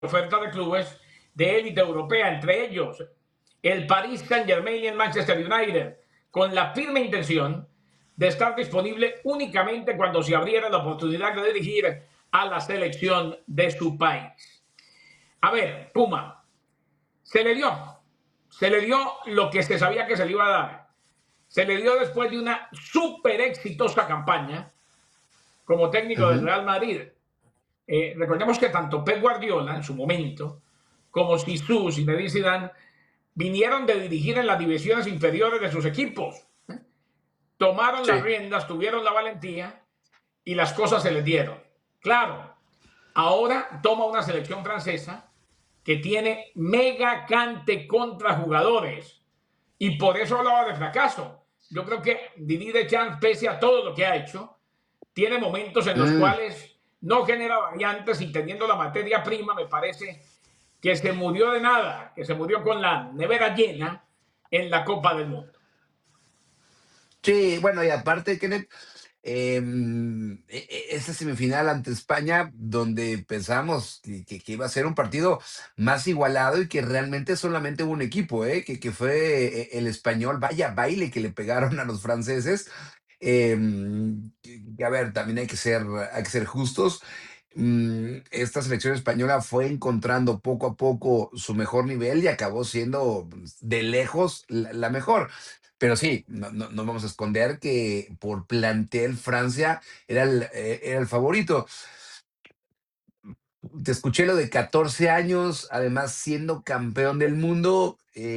oferta de clubes de élite europea, entre ellos el Paris Saint-Germain y el Manchester United, con la firme intención de estar disponible únicamente cuando se abriera la oportunidad de dirigir a la selección de su país. A ver, Puma, se le dio lo que se sabía que se le iba a dar. Se le dio después de una súper exitosa campaña como técnico del Real Madrid. Recordemos que tanto Pep Guardiola en su momento como Zizou, Zinedine Zidane, vinieron de dirigir en las divisiones inferiores de sus equipos. Tomaron las riendas, tuvieron la valentía y las cosas se les dieron. Claro, ahora toma una selección francesa que tiene mega cante contra jugadores y por eso hablaba de fracaso. Yo creo que Didier Deschamps, pese a todo lo que ha hecho, tiene momentos en los cuales no genera variantes y teniendo la materia prima, me parece que se murió de nada, que se murió con la nevera llena en la Copa del Mundo. Sí, bueno, y aparte, Kenneth, esa semifinal ante España, donde pensamos que iba a ser un partido más igualado y que realmente solamente hubo un equipo, que fue el español, vaya baile que le pegaron a los franceses. A ver, también hay que ser justos. Esta selección española fue encontrando poco a poco su mejor nivel y acabó siendo de lejos la mejor. Pero sí, no vamos a esconder que por plantel Francia era el favorito. Te escuché lo de 14 años, además siendo campeón del mundo.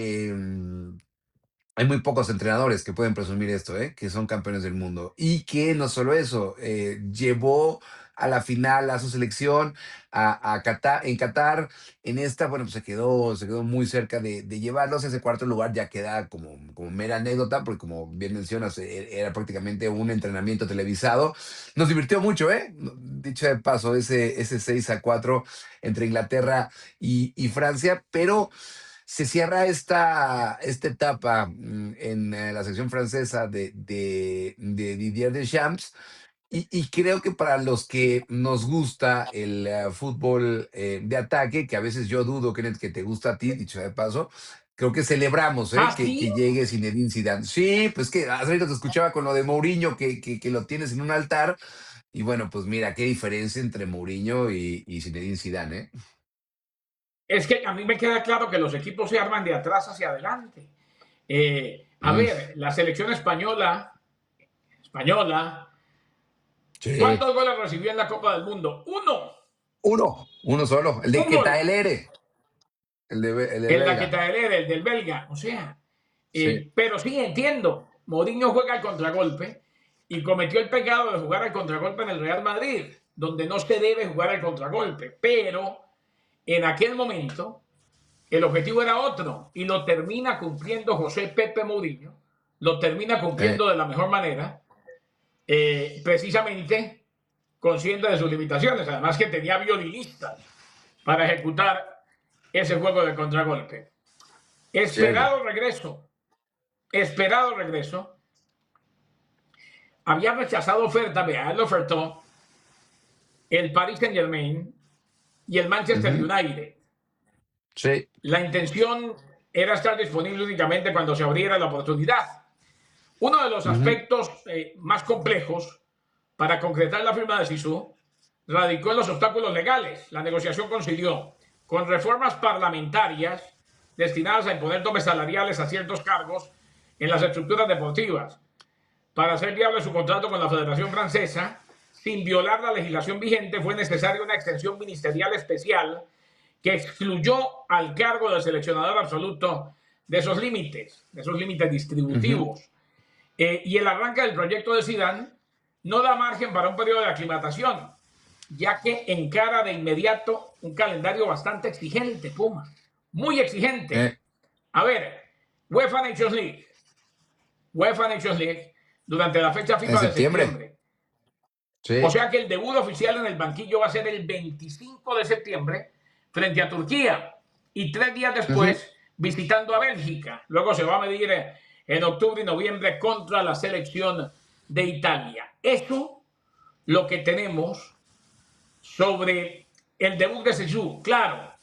Hay muy pocos entrenadores que pueden presumir esto, que son campeones del mundo. Y que no solo eso, llevó a la final a su selección a Qatar, en Qatar. En esta, bueno, pues se quedó muy cerca de llevarlos. Ese cuarto lugar ya queda como mera anécdota, porque como bien mencionas, era prácticamente un entrenamiento televisado. Nos divirtió mucho, ¿eh? Dicho de paso, ese 6-4 entre Inglaterra y Francia, pero se cierra esta etapa en la sección francesa de Didier Deschamps y creo que para los que nos gusta el fútbol de ataque, que a veces yo dudo, Kenneth, que te gusta a ti, dicho de paso, creo que celebramos ¿Ah, que sí? llegue Zinedine Zidane. Sí, pues que hace ahorita te escuchaba con lo de Mourinho, que lo tienes en un altar, y bueno, pues mira, qué diferencia entre Mourinho y Zinedine Zidane, ¿eh? Es que a mí me queda claro que los equipos se arman de atrás hacia adelante. A Mm, ver, la selección española, sí. ¿cuántos goles recibió en la Copa del Mundo? Uno solo, el de Un gol. Ketaelere, el de El Belga. Laquetaere, el del belga. O sea, Sí, pero sí entiendo. Mourinho juega al contragolpe y cometió el pecado de jugar al contragolpe en el Real Madrid, donde no se debe jugar al contragolpe. Pero en aquel momento el objetivo era otro y lo termina cumpliendo José Pepe Mourinho, lo termina eh, cumpliendo de la mejor manera, precisamente consciente de sus limitaciones, además que tenía violinistas para ejecutar ese juego de contragolpe. cierto. Esperado regreso, esperado regreso. Había rechazado oferta, vea, él ofertó el Paris Saint Germain y el Manchester Ujú, United. sí, La intención era estar disponible únicamente cuando se abriera la oportunidad. Uno de los ujú, aspectos más complejos para concretar la firma de Zizou radicó en los obstáculos legales. La negociación coincidió con reformas parlamentarias destinadas a imponer topes salariales a ciertos cargos en las estructuras deportivas. Para hacer viable su contrato con la Federación Francesa, sin violar la legislación vigente, fue necesaria una extensión ministerial especial que excluyó al cargo del seleccionador absoluto de esos límites ujú, distributivos. Y el arranque del proyecto de Zidane no da margen para un periodo de aclimatación, ya que encara de inmediato un calendario bastante exigente, Puma, muy exigente. eh, A ver, UEFA Nations League, UEFA Nations League, durante la fecha en FIFA de septiembre, septiembre. O sí, sea que el debut oficial en el banquillo va a ser el 25 de septiembre frente a Turquía y 3 días ujú, después visitando a Bélgica. Luego se va a medir en octubre y noviembre contra la selección de Italia. Eso lo que tenemos sobre el debut de Seju, claro.